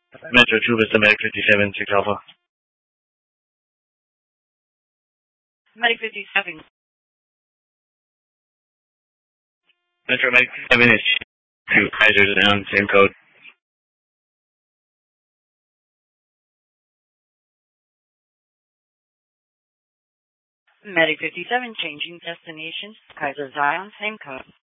Metro 2 with the Medic 57, 6 Alpha. Medic 57. Metro Medic 57 is 2 Kaisers down, same code. Medic 57 changing destination, Kaiser Zion, same code.